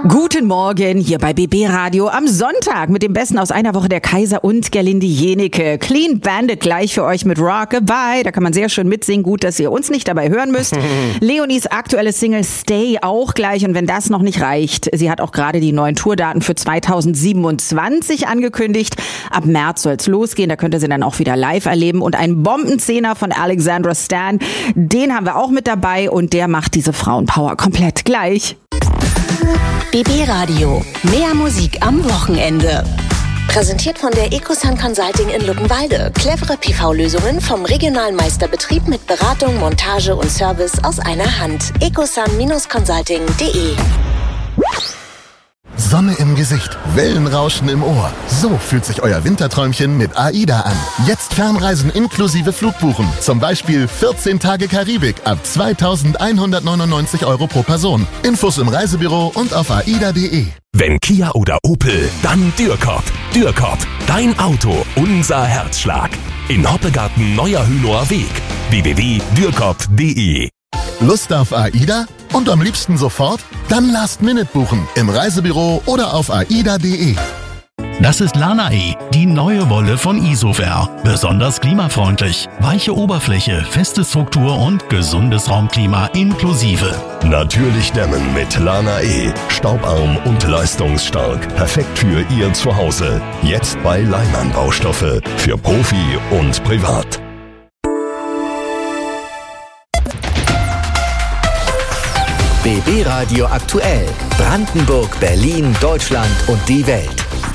Guten Morgen hier bei BB Radio am Sonntag mit dem Besten aus einer Woche der Kaiser und Gerlinde Jenike. Clean Bandit gleich für euch mit Rockabye. Da kann man sehr schön mitsingen. Gut, dass ihr uns nicht dabei hören müsst. Leonies aktuelle Single Stay auch gleich. Und wenn das noch nicht reicht, sie hat auch gerade die neuen Tourdaten für 2027 angekündigt. Ab März soll's losgehen. Da könnt ihr sie dann auch wieder live erleben. Und ein Bombenzehner von Alexandra Stan, den haben wir auch mit dabei. Und der macht diese Frauenpower komplett gleich. BB Radio. Mehr Musik am Wochenende. Präsentiert von der Ecosun Consulting in Luckenwalde. Clevere PV-Lösungen vom regionalen Meisterbetrieb mit Beratung, Montage und Service aus einer Hand. ecosun-consulting.de. Sonne im Gesicht, Wellenrauschen im Ohr. So fühlt sich euer Winterträumchen mit AIDA an. Jetzt Fernreisen inklusive Flugbuchen. Zum Beispiel 14 Tage Karibik ab 2.199 € pro Person. Infos im Reisebüro und auf aida.de. Wenn Kia oder Opel, dann Dürkop. Dürkop, dein Auto, unser Herzschlag. In Hoppegarten Neuer Hünower Weg. www.dürkop.de. Lust auf AIDA? Und am liebsten sofort? Dann Last Minute buchen im Reisebüro oder auf aida.de. Das ist Lana-E, die neue Wolle von Isover. Besonders klimafreundlich. Weiche Oberfläche, feste Struktur und gesundes Raumklima inklusive. Natürlich dämmen mit Lana-E. Staubarm und leistungsstark. Perfekt für Ihr Zuhause. Jetzt bei Leimann Baustoffe. Für Profi und Privat. BB Radio aktuell. Brandenburg, Berlin, Deutschland und die Welt.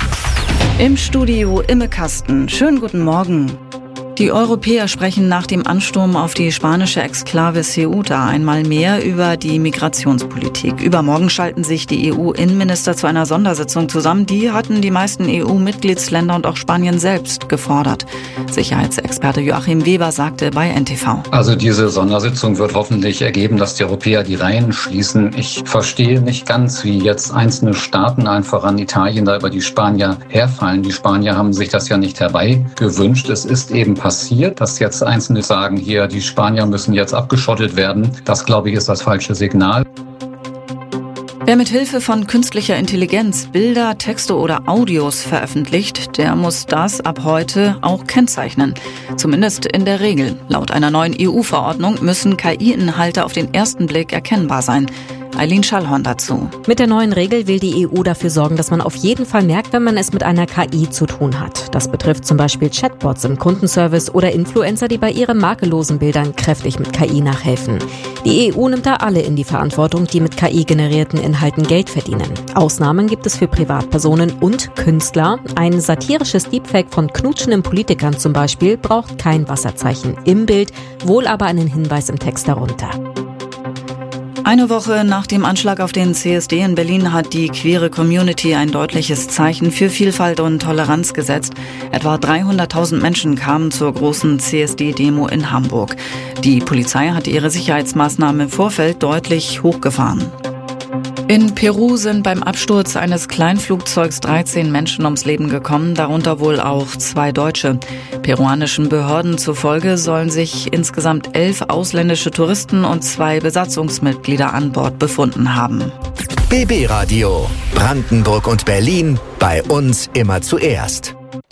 Im Studio Imme Kasten. Schönen guten Morgen. Die Europäer sprechen nach dem Ansturm auf die spanische Exklave Ceuta einmal mehr über die Migrationspolitik. Übermorgen schalten sich die EU-Innenminister zu einer Sondersitzung zusammen. Die hatten die meisten EU-Mitgliedsländer und auch Spanien selbst gefordert. Sicherheitsexperte Joachim Weber sagte bei NTV. Also diese Sondersitzung wird hoffentlich ergeben, dass die Europäer die Reihen schließen. Ich verstehe nicht ganz, wie jetzt einzelne Staaten, allen voran Italien, da über die Spanier herfallen. Die Spanier haben sich das ja nicht herbeigewünscht. Es ist eben passiert, dass jetzt Einzelne sagen, hier, die Spanier müssen jetzt abgeschottet werden. Das, glaube ich, ist das falsche Signal. Wer mit Hilfe von künstlicher Intelligenz Bilder, Texte oder Audios veröffentlicht, der muss das ab heute auch kennzeichnen. Zumindest in der Regel. Laut einer neuen EU-Verordnung müssen KI-Inhalte auf den ersten Blick erkennbar sein. Eileen Schallhorn dazu. Mit der neuen Regel will die EU dafür sorgen, dass man auf jeden Fall merkt, wenn man es mit einer KI zu tun hat. Das betrifft zum Beispiel Chatbots im Kundenservice oder Influencer, die bei ihren makellosen Bildern kräftig mit KI nachhelfen. Die EU nimmt da alle in die Verantwortung, die mit KI-generierten Inhalten Geld verdienen. Ausnahmen gibt es für Privatpersonen und Künstler. Ein satirisches Deepfake von knutschenden Politikern zum Beispiel braucht kein Wasserzeichen im Bild, wohl aber einen Hinweis im Text darunter. Eine Woche nach dem Anschlag auf den CSD in Berlin hat die queere Community ein deutliches Zeichen für Vielfalt und Toleranz gesetzt. Etwa 300.000 Menschen kamen zur großen CSD-Demo in Hamburg. Die Polizei hatte ihre Sicherheitsmaßnahmen im Vorfeld deutlich hochgefahren. In Peru sind beim Absturz eines Kleinflugzeugs 13 Menschen ums Leben gekommen, darunter wohl auch 2 Deutsche. Peruanischen Behörden zufolge sollen sich insgesamt 11 ausländische Touristen und 2 Besatzungsmitglieder an Bord befunden haben. BB Radio. Brandenburg und Berlin. Bei uns immer zuerst.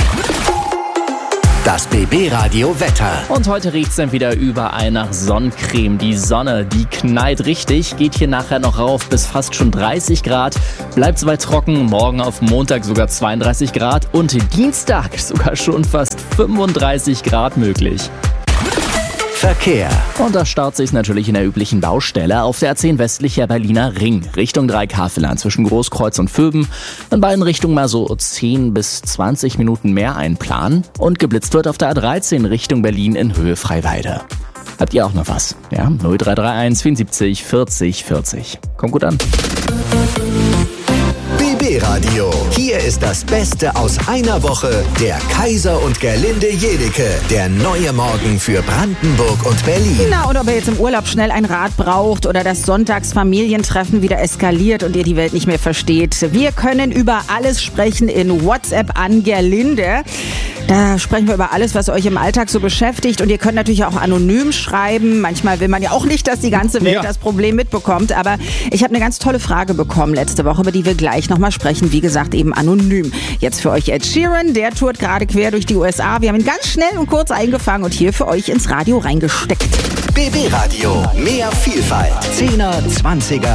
Das BB Radio Wetter. Und heute riecht's dann wieder überall nach Sonnencreme. Die Sonne, die knallt richtig, geht hier nachher noch rauf bis fast schon 30 Grad. Bleibt soweit trocken, morgen auf Montag sogar 32 Grad und Dienstag sogar schon fast 35 Grad möglich. Verkehr. Und da startet sich natürlich in der üblichen Baustelle auf der A10 westlicher Berliner Ring, Richtung Dreikafelern zwischen Großkreuz und Vöben. In beiden Richtungen mal so 10 bis 20 Minuten mehr einplanen. Und geblitzt wird auf der A13 Richtung Berlin in Höhe Freiwalde. Habt ihr auch noch was? Ja, 0331 74 40 40. Kommt gut an. BB BB Radio. Hier ist das Beste aus einer Woche. Der Kaiser und Gerlinde Jenike. Der neue Morgen für Brandenburg und Berlin. Na, und ob ihr jetzt im Urlaub schnell ein Rat braucht oder das Sonntagsfamilientreffen wieder eskaliert und ihr die Welt nicht mehr versteht. Wir können über alles sprechen in WhatsApp an Gerlinde. Da sprechen wir über alles, was euch im Alltag so beschäftigt. Und ihr könnt natürlich auch anonym schreiben. Manchmal will man ja auch nicht, dass die ganze Welt das Problem mitbekommt. Aber ich habe eine ganz tolle Frage bekommen letzte Woche, über die wir gleich nochmal sprechen. Wie gesagt, eben anonym. Jetzt für euch Ed Sheeran. Der tourt gerade quer durch die USA. Wir haben ihn ganz schnell und kurz eingefangen und hier für euch ins Radio reingesteckt. BB Radio. Mehr Vielfalt. 10er, 20er,